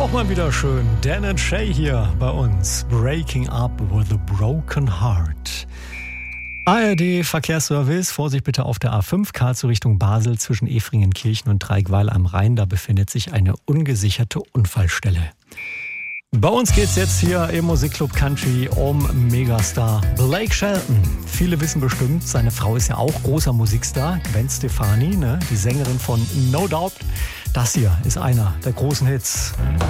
Auch mal wieder schön. Dan and Shay hier bei uns. Breaking Up with a Broken Heart. ARD Verkehrsservice. Vorsicht bitte auf der A5 Karlsruhe Richtung Basel zwischen Efringenkirchen und Dreieckweil am Rhein. Da befindet sich eine ungesicherte Unfallstelle. Bei uns geht's jetzt hier im Musikclub Country um Megastar Blake Shelton. Viele wissen bestimmt, seine Frau ist ja auch großer Musikstar, Gwen Stefani, die Sängerin von No Doubt. Das hier ist einer der großen Hits.